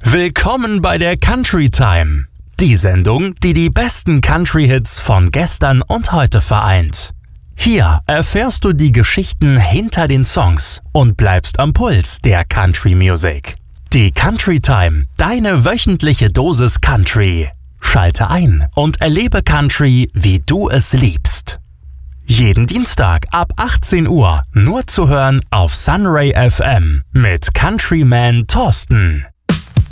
Willkommen bei der Country Time, die Sendung, die die besten Country-Hits von gestern und heute vereint. Hier erfährst du die Geschichten hinter den Songs und bleibst am Puls der Country Music. Die Country Time, deine wöchentliche Dosis Country. Schalte ein und erlebe Country, wie du es liebst. Jeden Dienstag ab 18 Uhr nur zu hören auf Sunray FM mit Countryman Thorsten.